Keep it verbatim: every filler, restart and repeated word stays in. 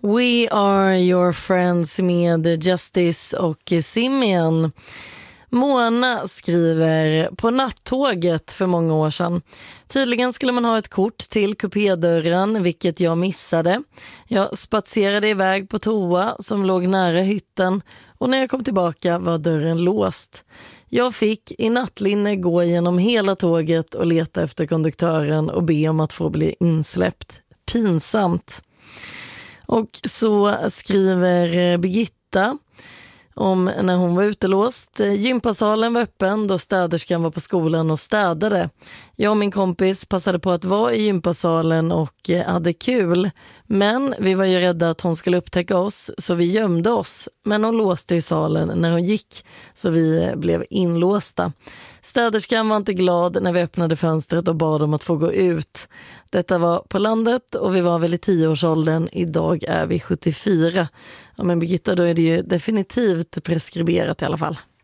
We are your friends med Justice och Simian. Mona skriver: på nattåget för många år sedan. Tydligen skulle man ha ett kort till kupédörren, vilket jag missade. Jag spatserade iväg på toa som låg nära hytten och när jag kom tillbaka var dörren låst. Jag fick i nattlinne gå igenom hela tåget och leta efter konduktören och be om att få bli insläppt. Pinsamt. Och så skriver Birgitta om när hon var utelåst. Gympasalen var öppen då städerskan var på skolan och städade. Jag och min kompis passade på att vara i gympasalen och hade kul. Men vi var ju rädda att hon skulle upptäcka oss så vi gömde oss. Men hon låste i salen när hon gick så vi blev inlåsta. Städerskan var inte glad när vi öppnade fönstret och bad om att få gå ut. Detta var på landet och vi var väl i tioårsåldern. Idag är vi sjuttiofyra. Ja men Birgitta, då är det ju definitivt preskriberat i alla fall.